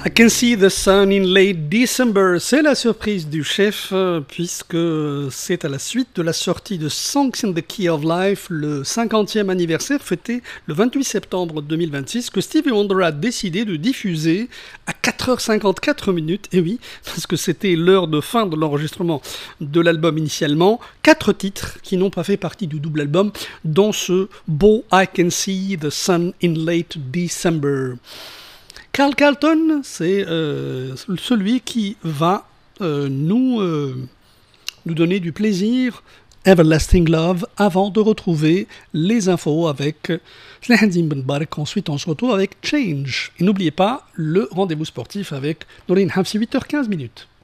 I can see the sun in late December. C'est la surprise du chef, puisque c'est à la suite de la sortie de Songs in the Key of Life, le 50e anniversaire fêté le 28 septembre 2026, que Stevie Wonder a décidé de diffuser à 4h54 minutes. Et oui, parce que c'était l'heure de fin de l'enregistrement de l'album initialement. 4 titres qui n'ont pas fait partie du double album, dont ce beau I Can See the Sun in Late December. Carl Carlton, c'est celui qui va nous donner du plaisir, Everlasting Love, avant de retrouver les infos avec Snehandine Ben Barek. Ensuite, on se retrouve avec Change. Et n'oubliez pas le rendez-vous sportif avec Noreen Hafsi, 8h15 minutes.